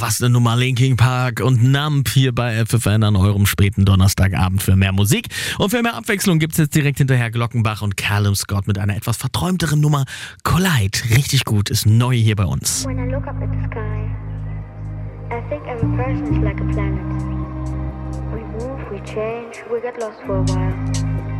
was eine Nummer. Linkin Park und Numb hier bei FFN an eurem späten Donnerstagabend für mehr Musik. Und für mehr Abwechslung gibt's jetzt direkt hinterher Glockenbach und Callum Scott mit einer etwas verträumteren Nummer. Collide, richtig gut, ist neu hier bei uns. When I look up at the sky, I think every person is like a planet. We move, we change, we get lost for a while.